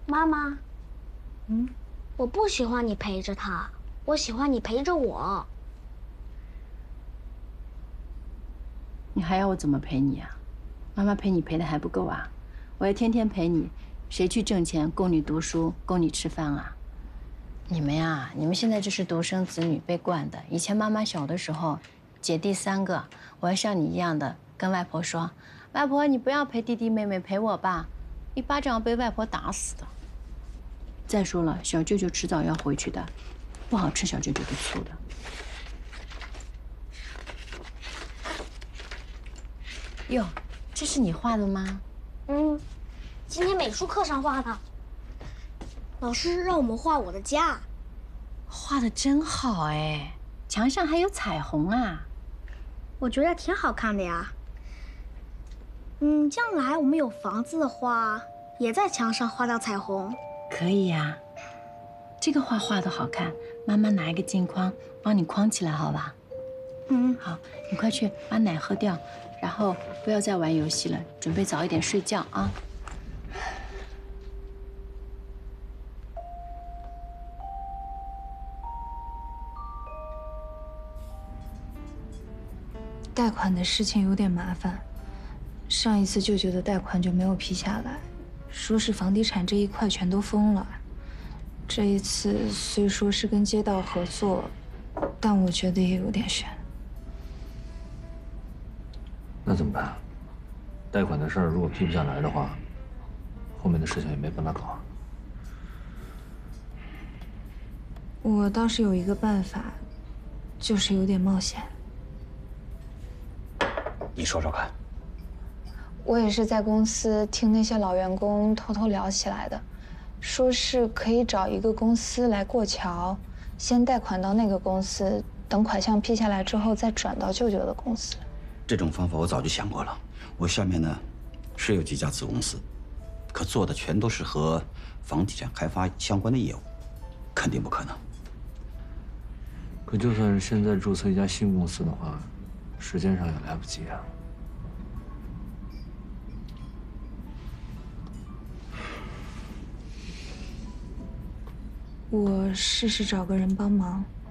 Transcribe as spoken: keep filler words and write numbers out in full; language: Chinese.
妈妈， 嗯， 我不喜欢你陪着他，我喜欢你陪着我。 你还要我怎么陪你啊？妈妈陪你陪的还不够啊！我要天天陪你，谁去挣钱供你读书，供你吃饭啊？你们呀，你们现在就是独生子女被惯的。以前妈妈小的时候，姐弟三个，我要像你一样的跟外婆说：“外婆，你不要陪弟弟妹妹，陪我吧。”一巴掌要被外婆打死的。再说了，小舅舅迟早要回去的，不好吃小舅舅的醋的。哟，这是你画的吗？ 嗯，今天美术课上画的。老师让我们画我的家， 画的真好哎，墙上还有彩虹啊！ 我觉得挺好看的呀。嗯，将来我们有房子的话，也在墙上画上彩虹。 可以呀，这个画画的好看，妈妈拿一个镜框帮你框起来，好吧？ 嗯， 好，你快去把奶喝掉，然后不要再玩游戏了，准备早一点睡觉啊。 贷款的事情有点麻烦，上一次舅舅的贷款就没有批下来，说是房地产这一块全都封了。这一次虽说是跟街道合作，但我觉得也有点悬。 那怎么办？贷款的事儿如果批不下来的话，后面的事情也没办法搞。 我倒是有一个办法，就是有点冒险。 你说说看。 我也是在公司听那些老员工偷偷聊起来的，说是可以找一个公司来过桥，先贷款到那个公司，等款项批下来之后再转到舅舅的公司。 这种方法我早就想过了，我下面呢是有几家子公司，可做的全都是和房地产开发相关的业务，肯定不可能。 可就算是现在注册一家新公司的话，时间上也来不及啊。 我试试找个人帮忙。